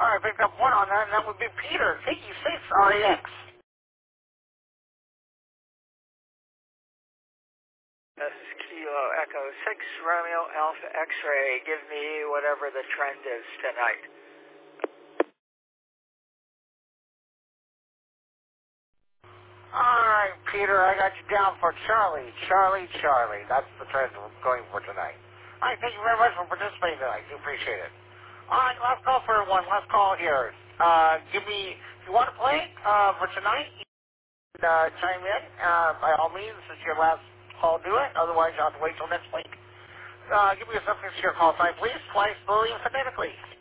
I picked up one on that, and that would be Peter, KE6 RAX. This is Kilo Echo 6 Romeo Alpha X-Ray. Give me whatever the trend is tonight. All right, Peter, I got you down for Charlie. Charlie. That's the trend we're going for tonight. All right, thank you very much for participating tonight. Do appreciate it. All right, last call for everyone. Last call here. Give me, if you want to play for tonight, you can chime in. By all means, this is your last call, do it. Otherwise, you'll have to wait till next week. Give me a substance to your call sign, please. Twice, slowly, and phonetically.